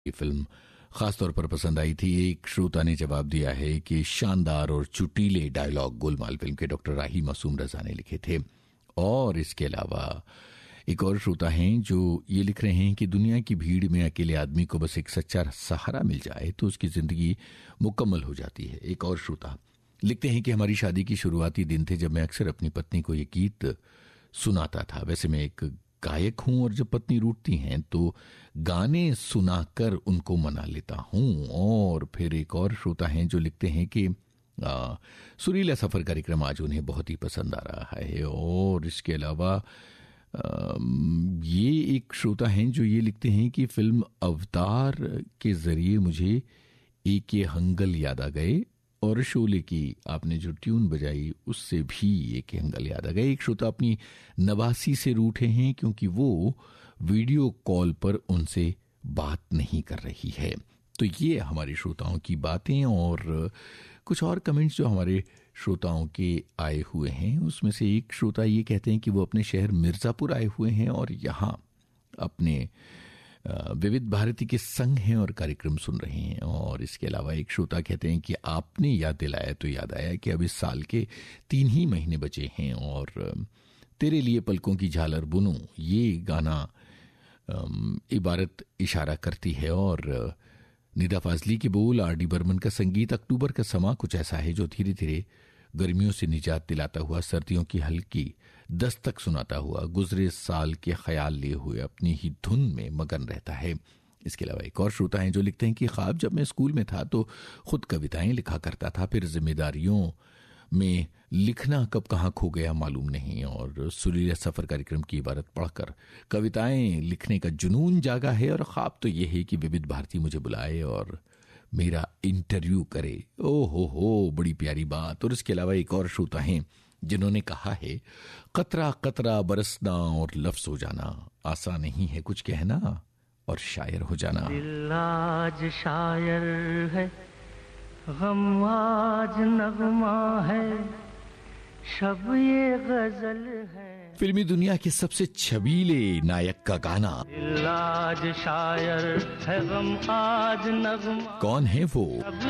ये फिल्म खासतौर पर पसंद आई थी। एक श्रोता ने जवाब दिया है कि शानदार और चुटीले डायलॉग गोलमाल फिल्म के डॉक्टर राही मासूम रजा ने लिखे थे। और इसके अलावा एक और श्रोता हैं जो ये लिख रहे हैं कि दुनिया की भीड़ में अकेले आदमी को बस एक सच्चा सहारा मिल जाए तो उसकी जिंदगी मुकम्मल हो जाती है। एक और श्रोता लिखते हैं कि हमारी शादी की शुरुआती दिन थे जब मैं अक्सर अपनी पत्नी को ये गीत सुनाता था। वैसे मैं एक गायक हूं और जब पत्नी रूठती हैं तो गाने सुनाकर उनको मना लेता हूं। और फिर एक और श्रोता हैं जो लिखते हैं कि सुरीला सफर कार्यक्रम आज उन्हें बहुत ही पसंद आ रहा है। और इसके अलावा ये एक श्रोता हैं जो ये लिखते हैं कि फिल्म अवतार के जरिए मुझे ए.के. हंगल याद आ गए और शोले की आपने जो ट्यून बजाई उससे भी ए.के. हंगल याद आ गए। एक श्रोता अपनी नवासी से रूठे हैं क्योंकि वो वीडियो कॉल पर उनसे बात नहीं कर रही है। तो ये हमारे श्रोताओं की बातें और कुछ और कमेंट्स जो हमारे श्रोताओं के आए हुए हैं उसमें से एक श्रोता ये कहते हैं कि वो अपने शहर मिर्जापुर आए हुए हैं और यहाँ अपने विविध भारती के संग हैं और कार्यक्रम सुन रहे हैं। और इसके अलावा एक श्रोता कहते हैं कि आपने याद दिलाया तो याद आया कि अब इस साल के 3 ही महीने बचे हैं और तेरे लिए पलकों की झालर बुनूं ये गाना इबारत इशारा करती है। और निदा फाजली के बोल, आर.डी. बर्मन का संगीत, अक्टूबर का समा कुछ ऐसा है जो धीरे धीरे गर्मियों से निजात दिलाता हुआ सर्दियों की हल्की दस्तक सुनाता हुआ गुजरे साल के ख्याल लिए हुए अपनी ही धुन में मगन रहता है। इसके अलावा एक और श्रोता हैं जो लिखते हैं कि ख्वाब जब मैं स्कूल में था तो खुद कविताएं लिखा करता था, फिर जिम्मेदारियों में लिखना कब कहाँ खो गया मालूम नहीं। और सुरीला सफर कार्यक्रम की इबारत पढ़कर कविताएं लिखने का जुनून जागा है और ख्वाब तो यह है कि विविध भारती मुझे बुलाए और मेरा इंटरव्यू करे। ओ हो बड़ी प्यारी बात। और इसके अलावा एक और श्रोता हैं जिन्होंने कहा है कतरा कतरा बरसना और लफ्ज हो जाना आसान नहीं है, कुछ कहना और शायर हो जाना। दिल आज शायर है, गम आज नगमा है, शब ये गजल है। फिल्मी दुनिया के सबसे छबीले नायक का गाना। दिल आज शायर है, गम आज नगमा। कौन है वो? शब